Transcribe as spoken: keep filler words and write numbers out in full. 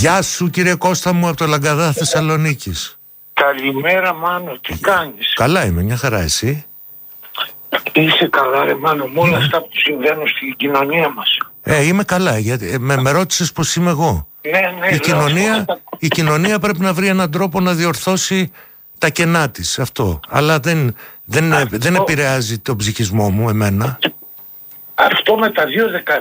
Γεια σου κύριε Κώστα μου από το Λαγκαδά Θεσσαλονίκης. Καλημέρα Μάνο, τι κάνεις? Καλά είμαι, μια χαρά, εσύ? Είσαι καλά ρε Μάνο, με όλα αυτά που συμβαίνουν στην κοινωνία μας? Ε, είμαι καλά, γιατί ε, με, με ρώτησες πως είμαι εγώ. Ναι, ναι, η, κοινωνία, λέω, η κοινωνία πρέπει να βρει έναν τρόπο να διορθώσει τα κενά της, αυτό. Αλλά δεν, δεν, αυτό, δεν επηρεάζει τον ψυχισμό μου, εμένα. Αυτό με τα δύο